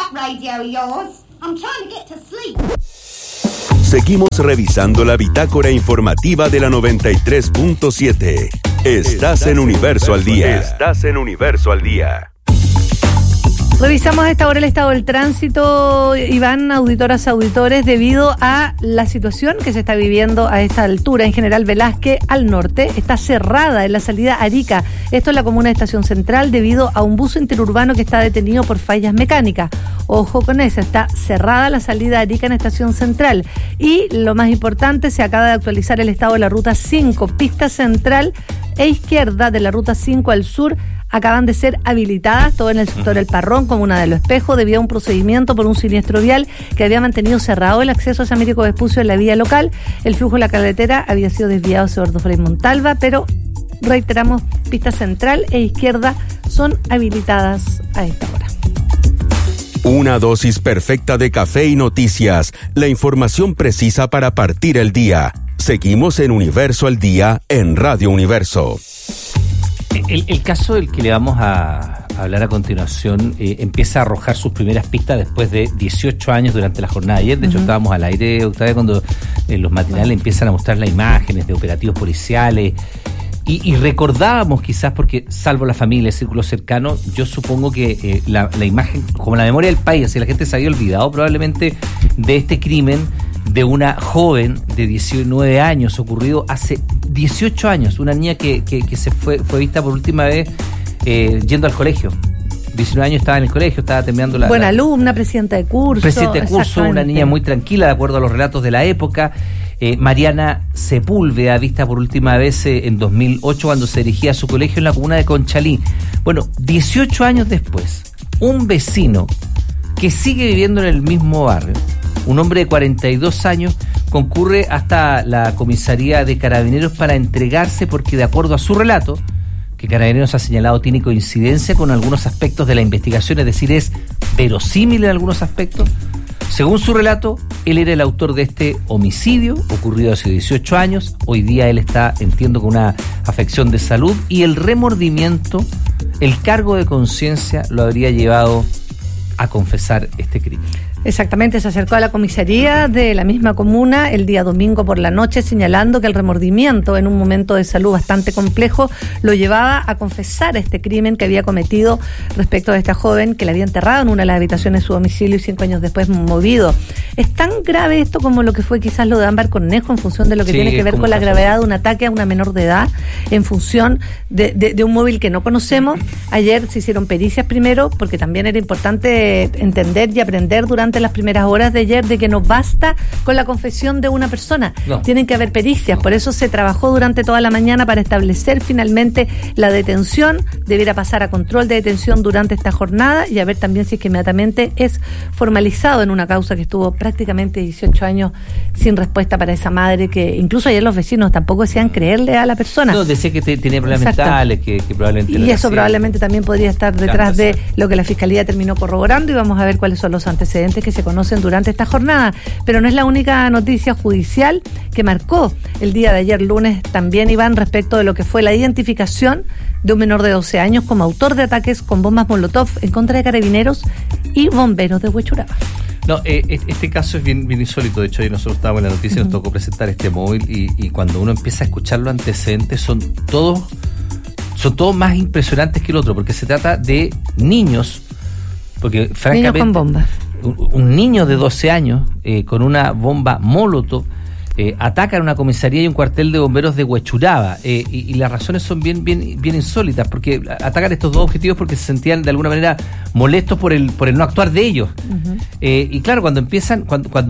that radio of yours. I'm trying to get to sleep. Seguimos revisando la bitácora informativa de la 93.7. Estás en Universo al Día. Estás en Universo al Día. Revisamos a esta hora el estado del tránsito, Iván, auditoras, auditores, debido a la situación que se está viviendo a esta altura. En General Velázquez, al norte, está cerrada en la salida a Arica. Esto es la comuna de Estación Central, debido a un bus interurbano que está detenido por fallas mecánicas. Ojo con eso, está cerrada la salida a Arica en Estación Central. Y lo más importante, se acaba de actualizar el estado de la Ruta 5, pista central e izquierda de la Ruta 5 al sur, acaban de ser habilitadas, todo en el sector El Parrón, comuna de Los Espejos, debido a un procedimiento por un siniestro vial que había mantenido cerrado el acceso a San Américo Vespucio en la vía local. El flujo de la carretera había sido desviado hacia Ordo Frei Montalva, pero reiteramos, pista central e izquierda son habilitadas a esta hora. Una dosis perfecta de café y noticias, la información precisa para partir el día. Seguimos en Universo al Día en Radio Universo. El caso del que le vamos a hablar a continuación empieza a arrojar sus primeras pistas después de 18 años durante la jornada de ayer. De hecho, estábamos al aire, Octavia, cuando los matinales empiezan a mostrar las imágenes de operativos policiales y recordábamos quizás, porque salvo la familia, el círculo cercano, yo supongo que la imagen, como la memoria del país, si la gente se había olvidado probablemente de este crimen de una joven de 19 años ocurrido hace 18 años, una niña que se fue vista por última vez yendo al colegio. 19 años estaba en el colegio, estaba terminando la... Buena alumna, presidenta de curso. Una niña muy tranquila, de acuerdo a los relatos de la época. Mariana Sepúlveda, vista por última vez en 2008 cuando se dirigía a su colegio en la comuna de Conchalí. Bueno, 18 años después, un vecino que sigue viviendo en el mismo barrio, un hombre de 42 años, concurre hasta la comisaría de Carabineros para entregarse porque, de acuerdo a su relato, que Carabineros ha señalado tiene coincidencia con algunos aspectos de la investigación, es decir, es verosímil en algunos aspectos. Según su relato, él era el autor de este homicidio ocurrido hace 18 años. Hoy día él está, entiendo, con una afección de salud y el remordimiento, el cargo de conciencia lo habría llevado a confesar este crimen. Exactamente, se acercó a la comisaría de la misma comuna el día domingo por la noche, señalando que el remordimiento en un momento de salud bastante complejo lo llevaba a confesar este crimen que había cometido respecto a esta joven que la había enterrado en una de las habitaciones de su domicilio y 5 años después movido. ¿Es tan grave esto como lo que fue quizás lo de Ámbar Cornejo, en función de lo que tiene que ver con la gravedad de un ataque a una menor de edad, en función de un móvil que no conocemos? Ayer se hicieron pericias primero, porque también era importante entender y aprender durante las primeras horas de ayer de que no basta con la confesión de una persona, tienen que haber pericias, por eso se trabajó durante toda la mañana para establecer finalmente la detención, debiera pasar a control de detención durante esta jornada y a ver también si es que inmediatamente es formalizado en una causa que estuvo prácticamente 18 años sin respuesta para esa madre, que incluso ayer los vecinos tampoco decían creerle a la persona. No, decía que tenía problemas mentales, que probablemente... Y eso probablemente también podría estar detrás de lo que la Fiscalía terminó corroborando, y vamos a ver cuáles son los antecedentes que se conocen durante esta jornada. Pero no es la única noticia judicial que marcó el día de ayer lunes también, Iván, respecto de lo que fue la identificación de un menor de 12 años como autor de ataques con bombas Molotov en contra de carabineros y bomberos de Huechuraba. No, este caso es bien insólito. De hecho, ahí nosotros estábamos en la noticia y nos tocó presentar este móvil y cuando uno empieza a escuchar los antecedentes son todos más impresionantes que el otro, porque se trata de niños, porque francamente... Niños con bombas. Un niño de 12 años con una bomba Molotov atacan una comisaría y un cuartel de bomberos de Huechuraba, y las razones son bien insólitas, porque atacan estos dos objetivos porque se sentían de alguna manera molestos por el no actuar de ellos. Y claro, cuando empiezan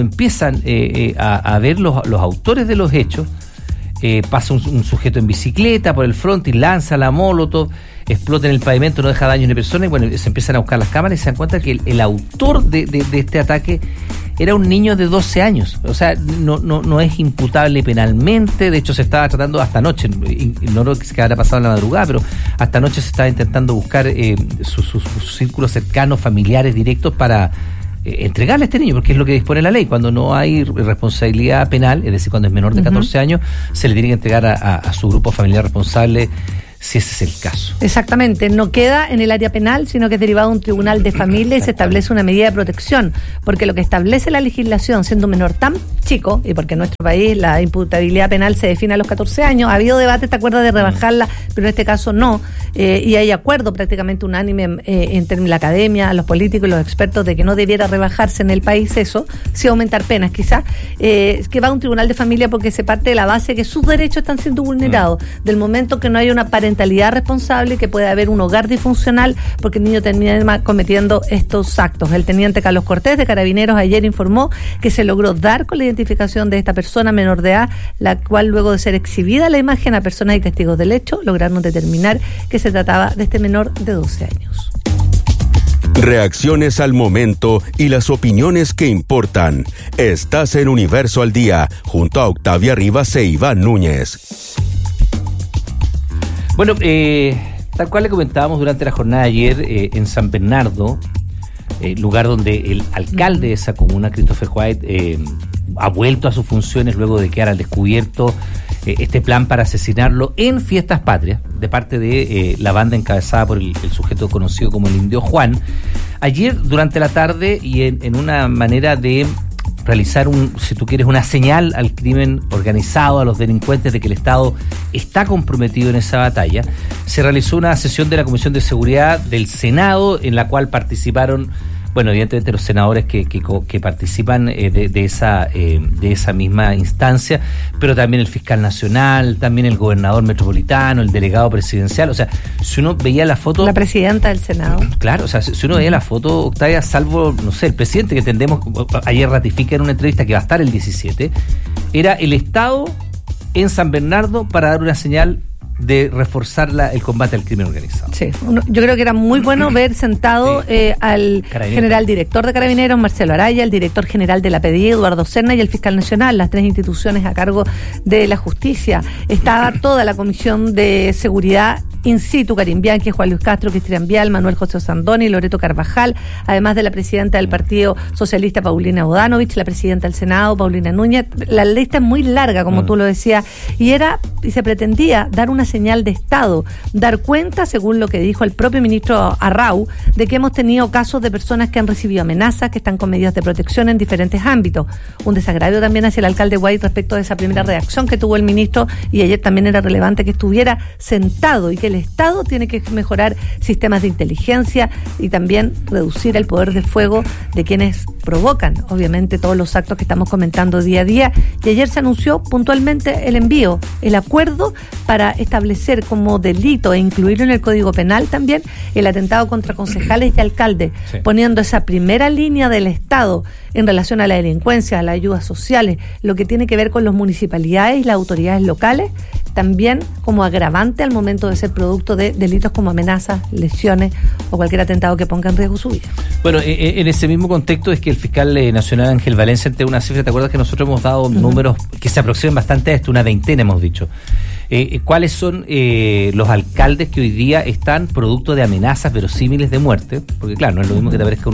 a ver los autores de los hechos, pasa un sujeto en bicicleta por el frente y lanza la Molotov, explota en el pavimento, no deja daños ni personas, y bueno, se empiezan a buscar las cámaras y se dan cuenta que el autor de este ataque era un niño de 12 años. O sea, no es imputable penalmente. De hecho, se estaba tratando hasta anoche, no lo que habrá pasado en la madrugada, pero hasta anoche se estaba intentando buscar sus círculos cercanos, familiares directos, para entregarle a este niño, porque es lo que dispone la ley. Cuando no hay responsabilidad penal, es decir, cuando es menor de 14 años, se le tiene que entregar a su grupo familiar responsable si ese es el caso. Exactamente, no queda en el área penal, sino que es derivado de un tribunal de familia y se establece una medida de protección, porque lo que establece la legislación, siendo un menor tan chico, y porque en nuestro país la imputabilidad penal se define a los 14 años, ha habido debate, ¿te acuerdas de rebajarla? Pero en este caso no, y hay acuerdo prácticamente unánime entre la academia, los políticos y los expertos de que no debiera rebajarse en el país eso, sí aumentar penas quizás, que va a un tribunal de familia porque se parte de la base que sus derechos están siendo vulnerados, del momento que no hay una parentalidad responsable, que puede haber un hogar disfuncional porque el niño termina cometiendo estos actos. El teniente Carlos Cortés de Carabineros ayer informó que se logró dar con la identificación de esta persona menor de edad, la cual luego de ser exhibida la imagen a personas y testigos del hecho, lograron determinar que se trataba de este menor de 12 años. Reacciones al momento y las opiniones que importan. Estás en Universo al Día, junto a Octavia Rivas e Iván Núñez. Bueno, tal cual le comentábamos durante la jornada de ayer, en San Bernardo, lugar donde el alcalde de esa comuna, Christopher White, ha vuelto a sus funciones luego de quedar al descubierto este plan para asesinarlo en Fiestas Patrias, de parte de la banda encabezada por el sujeto conocido como el Indio Juan. Ayer, durante la tarde, y en una manera de realizar si tú quieres, una señal al crimen organizado, a los delincuentes de que el Estado está comprometido en esa batalla, se realizó una sesión de la Comisión de Seguridad del Senado, en la cual participaron, bueno, evidentemente los senadores que participan de esa misma instancia, pero también el fiscal nacional, también el gobernador metropolitano, el delegado presidencial. O sea, si uno veía la foto... La presidenta del Senado. Claro, o sea, si uno veía la foto, Octavia, salvo, no sé, el presidente que ayer ratifica en una entrevista que va a estar el 17, era el Estado en San Bernardo para dar una señal de reforzar el combate al crimen organizado. Sí, yo creo que era muy bueno ver sentado al general director de Carabineros, Marcelo Araya, el director general de la PDI, Eduardo Serna, y el fiscal nacional, las tres instituciones a cargo de la justicia. Estaba toda la Comisión de Seguridad in situ, Karim Bianchi, Juan Luis Castro, Cristian Vial, Manuel José Osandoni, Loreto Carvajal, además de la presidenta del Partido Socialista, Paulina Bodanovich, la presidenta del Senado, Paulina Núñez. La lista es muy larga, como tú lo decías, y se pretendía dar una señal de Estado, dar cuenta, según lo que dijo el propio ministro Arrau, de que hemos tenido casos de personas que han recibido amenazas, que están con medidas de protección en diferentes ámbitos. Un desagravio también hacia el alcalde White respecto de esa primera reacción que tuvo el ministro, y ayer también era relevante que estuviera sentado y que el Estado tiene que mejorar sistemas de inteligencia y también reducir el poder de fuego de quienes provocan, obviamente, todos los actos que estamos comentando día a día. Y ayer se anunció puntualmente el acuerdo para establecer como delito e incluirlo en el Código Penal también el atentado contra concejales y alcaldes, sí, poniendo esa primera línea del Estado en relación a la delincuencia, a las ayudas sociales, lo que tiene que ver con las municipalidades y las autoridades locales, también como agravante al momento de ser producto de delitos como amenazas, lesiones o cualquier atentado que ponga en riesgo su vida. Bueno, en ese mismo contexto es que el fiscal nacional Ángel Valencia ante una cifra, ¿te acuerdas que nosotros hemos dado números que se aproximan bastante a esto, una veintena hemos dicho? ¿Cuáles son los alcaldes que hoy día están producto de amenazas verosímiles de muerte? Porque claro, no es lo mismo que te aparezca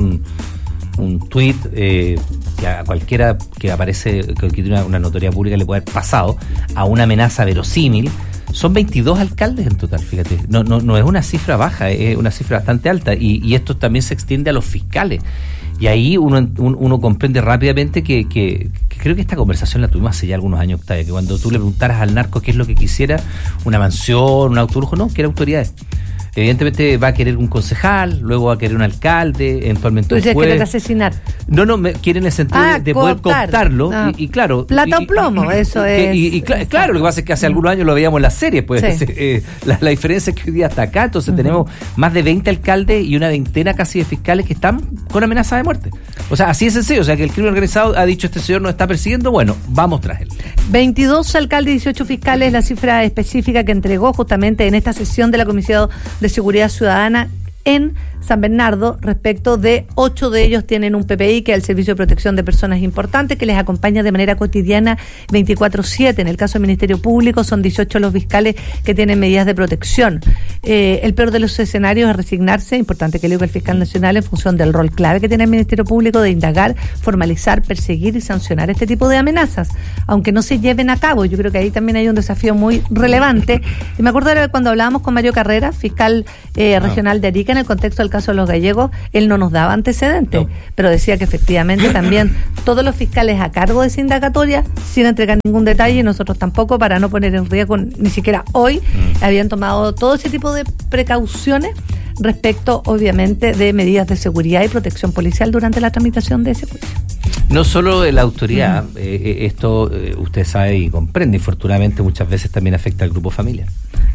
un tuit que a cualquiera que aparece, que tiene una notoriedad pública le puede haber pasado, a una amenaza verosímil. Son 22 alcaldes en total, fíjate. No es una cifra baja, es una cifra bastante alta. Y esto también se extiende a los fiscales. Y ahí uno comprende rápidamente que creo que esta conversación la tuvimos hace ya algunos años, Octavia, que cuando tú le preguntaras al narco qué es lo que quisiera, una mansión, un autolujo, no, quiere autoridades. Evidentemente va a querer un concejal, luego va a querer un alcalde, eventualmente un juez. ¿Tú dices querer asesinar? No, quieren en el sentido de poder cooptarlo. Y claro... Plata o plomo, eso es... Claro, lo que pasa es que hace algunos años lo veíamos en las series, pues. Sí. La diferencia es que hoy día hasta acá, entonces tenemos más de 20 alcaldes y una veintena casi de fiscales que están con amenaza de muerte. O sea, así es sencillo. O sea, que el crimen organizado ha dicho, este señor nos está persiguiendo, bueno, vamos tras él. 22 alcaldes y 18 fiscales, la cifra específica que entregó justamente en esta sesión de la Comisión de Seguridad Ciudadana en San Bernardo, respecto de 8 de ellos tienen un PPI, que es el Servicio de Protección de Personas Importantes, que les acompaña de manera cotidiana 24/7. En el caso del Ministerio Público son 18 los fiscales que tienen medidas de protección. El peor de los escenarios es resignarse, importante que leo que el fiscal nacional, en función del rol clave que tiene el Ministerio Público de indagar, formalizar, perseguir y sancionar este tipo de amenazas, aunque no se lleven a cabo. Yo creo que ahí también hay un desafío muy relevante. Y me acuerdo de cuando hablábamos con Mario Carrera, fiscal regional de Arica, en el contexto del caso de los gallegos, él no nos daba antecedentes, pero decía que efectivamente también todos los fiscales a cargo de esa indagatoria, sin entregar ningún detalle, y nosotros tampoco, para no poner en riesgo, ni siquiera hoy, habían tomado todo ese tipo de precauciones respecto, obviamente, de medidas de seguridad y protección policial durante la tramitación de ese juicio. No solo de la autoridad, esto usted sabe y comprende, infortunadamente muchas veces también afecta al grupo familiar.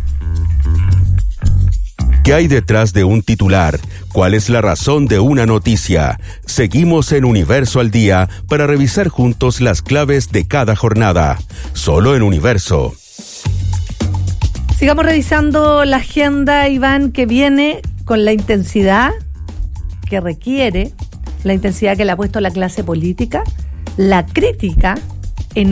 ¿Qué hay detrás de un titular? ¿Cuál es la razón de una noticia? Seguimos en Universo al Día para revisar juntos las claves de cada jornada. Solo en Universo. Sigamos revisando la agenda, Iván, que viene con la intensidad que requiere, la intensidad que le ha puesto la clase política, la crítica en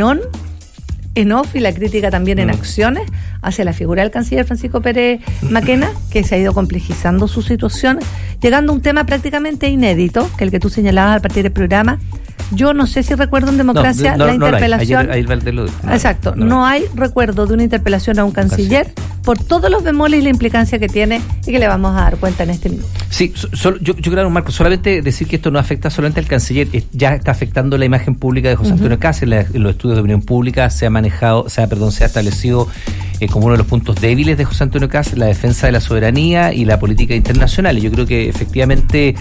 off y la crítica también en acciones hacia la figura del canciller Francisco Pérez Maquena, que se ha ido complejizando su situación, llegando a un tema prácticamente inédito, que el que tú señalabas al partir del programa. Yo no sé si recuerdo en democracia la interpelación. Exacto, no hay recuerdo de una interpelación a un canciller por todos los bemoles y la implicancia que tiene y que le vamos a dar cuenta en este minuto. Sí, yo creo, Marco, solamente decir que esto no afecta solamente al canciller, ya está afectando la imagen pública de José Antonio Kast. En los estudios de opinión pública se ha establecido como uno de los puntos débiles de José Antonio Kast la defensa de la soberanía y la política internacional. Y yo creo que efectivamente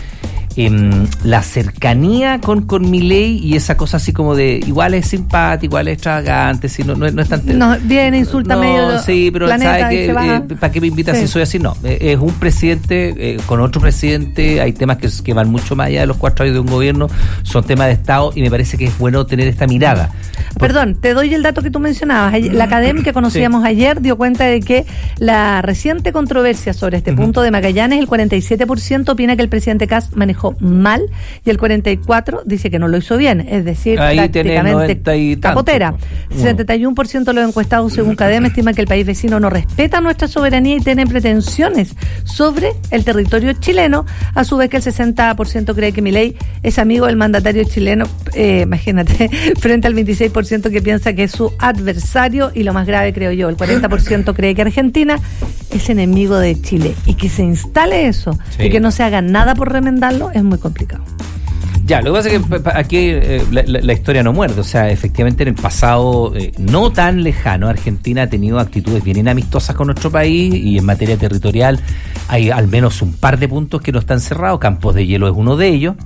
la cercanía con Milei y esa cosa así como de igual es simpático, igual es extravagante, si no es tan... No, viene, insulta medio... Sí, pero ¿sabe que para qué me invitas si soy así? No, es un presidente con otro presidente, hay temas que van mucho más allá de los 4 años de un gobierno, son temas de Estado y me parece que es bueno tener esta mirada. Perdón, te doy el dato que tú mencionabas. La academia que conocíamos ayer dio cuenta de que la reciente controversia sobre este punto de Magallanes, el 47% opina que el presidente Kast manejó mal y el 44% dice que no lo hizo bien, es decir, ahí prácticamente capotera. 71% de los encuestados según Cadem estima que el país vecino no respeta nuestra soberanía y tiene pretensiones sobre el territorio chileno, a su vez que el 60% cree que Milei es amigo del mandatario chileno, imagínate, frente al 26% que piensa que es su adversario, y lo más grave, creo yo, el 40% cree que Argentina es enemigo de Chile, y que se instale eso y que no se haga nada por remendarlo es muy complicado. Ya, lo que pasa es que aquí la historia no muerde, o sea, efectivamente en el pasado no tan lejano Argentina ha tenido actitudes bien inamistosas con nuestro país, y en materia territorial hay al menos un par de puntos que no están cerrados. Campos de Hielo es uno de ellos,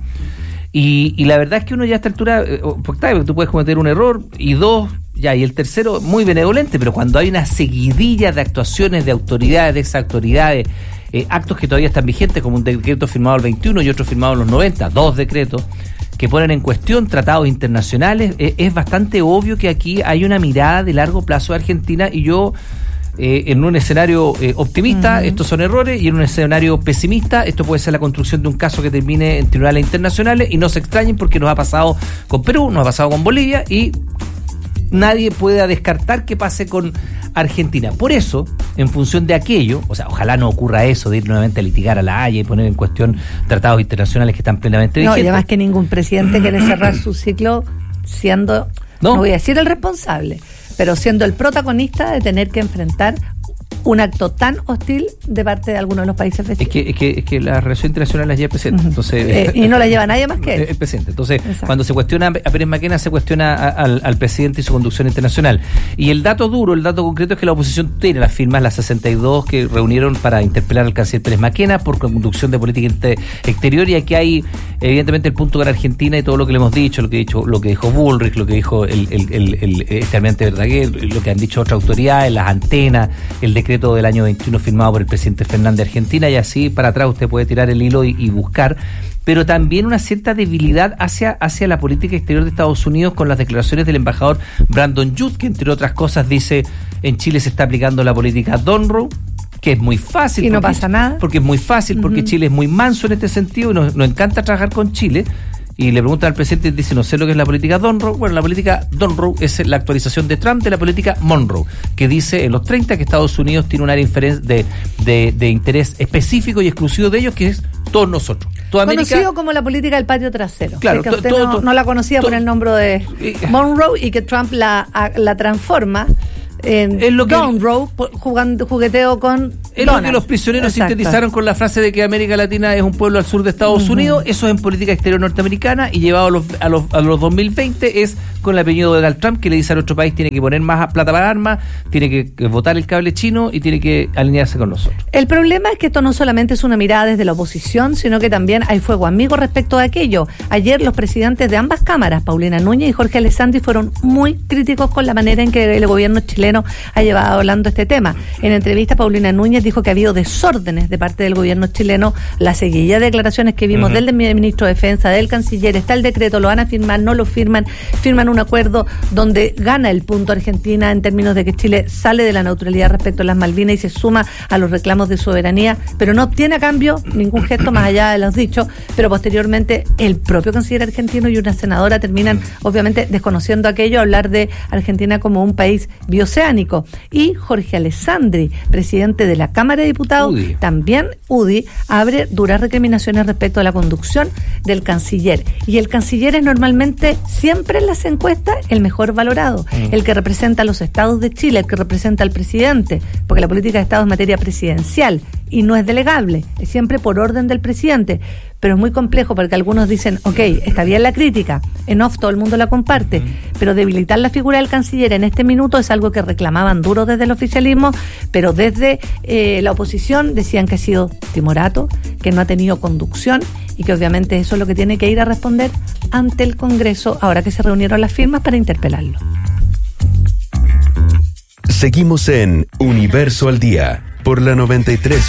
y la verdad es que uno ya a esta altura, porque tú puedes cometer un error, y dos, ya, y el tercero muy benevolente, pero cuando hay una seguidilla de actuaciones de autoridades, de exautoridades, actos que todavía están vigentes, como un decreto firmado el 21 y otro firmado en los 90, 2 decretos que ponen en cuestión tratados internacionales, es bastante obvio que aquí hay una mirada de largo plazo de Argentina, y yo en un escenario optimista, estos son errores, y en un escenario pesimista, esto puede ser la construcción de un caso que termine en tribunales internacionales, y no se extrañen porque nos ha pasado con Perú, nos ha pasado con Bolivia, y nadie puede descartar que pase con Argentina. Por eso, en función de aquello, o sea, ojalá no ocurra eso de ir nuevamente a litigar a la Haya y poner en cuestión tratados internacionales que están plenamente vigentes. No, y además que ningún presidente quiere cerrar su ciclo siendo, no voy a decir el responsable, pero siendo el protagonista de tener que enfrentar un acto tan hostil de parte de algunos de los países vecinos. Es que la relación internacional la lleva el presidente. Entonces, y no la lleva nadie más que él. El presidente. Entonces, cuando se cuestiona a Pérez Maquena, se cuestiona al presidente y su conducción internacional. Y el dato duro, el dato concreto es que la oposición tiene las firmas, las 62 que reunieron para interpelar al canciller Pérez Maquena por conducción de política exterior, y aquí hay evidentemente el punto con Argentina y todo lo que le hemos dicho, lo que dijo Bullrich, lo que dijo el almirante Verdaguer, lo que han dicho otras autoridades, las antenas, el decreto del año 21 firmado por el presidente Fernández de Argentina, y así para atrás usted puede tirar el hilo y buscar, pero también una cierta debilidad hacia la política exterior de Estados Unidos, con las declaraciones del embajador Brandon Judd, que entre otras cosas dice: en Chile se está aplicando la política Donroe, que es muy fácil. Y no pasa nada. Porque es muy fácil, porque Chile es muy manso en este sentido y nos encanta trabajar con Chile. Y le preguntan al presidente y dice, no sé lo que es la política Donroe. Bueno, la política Donroe es la actualización de Trump de la política Monroe, que dice en los 30 que Estados Unidos tiene un área de interés específico y exclusivo de ellos, que es todos nosotros. Toda Conocido América, como la política del patio trasero. Claro, que usted no la conocía por el nombre de Monroe y que Trump la transforma en Donroe, jugueteo con es Donald. lo que los prisioneros Exacto. sintetizaron con la frase de que América Latina es un pueblo al sur de Estados Unidos. Eso es en política exterior norteamericana, y llevado a los 2020 es con el apellido de Donald Trump, que le dice a nuestro país tiene que poner más plata para armas, tiene que votar el cable chino y tiene que alinearse con nosotros. El problema es que esto no solamente es una mirada desde la oposición, sino que también hay fuego amigo respecto de aquello. Ayer los presidentes de ambas cámaras, Paulina Núñez y Jorge Alessandri, fueron muy críticos con la manera en que el gobierno chileno ha llevado hablando este tema. En entrevista, Paulina Núñez dijo que ha habido desórdenes de parte del gobierno chileno. La seguidilla de declaraciones que vimos del ministro de Defensa, del canciller, está el decreto, lo van a firmar, no lo firman un acuerdo donde gana el punto Argentina en términos de que Chile sale de la neutralidad respecto a las Malvinas y se suma a los reclamos de soberanía, pero no obtiene a cambio ningún gesto más allá de los dichos. Pero posteriormente el propio canciller argentino y una senadora terminan obviamente desconociendo aquello, hablar de Argentina como un país bioceánico. Y Jorge Alessandri, presidente de la Cámara de Diputados, también UDI, abre duras recriminaciones respecto a la conducción del canciller. Y el canciller es normalmente, siempre en las encuestas, el mejor valorado, el que representa a los estados de Chile, el que representa al presidente, porque la política de Estado es materia presidencial y no es delegable, es siempre por orden del presidente. Pero es muy complejo porque algunos dicen, ok, está bien la crítica, en off todo el mundo la comparte, pero debilitar la figura del canciller en este minuto es algo que reclamaban duro desde el oficialismo, pero desde la oposición decían que ha sido timorato, que no ha tenido conducción y que obviamente eso es lo que tiene que ir a responder ante el Congreso ahora que se reunieron las firmas para interpelarlo. Seguimos en Universo al Día por la 93.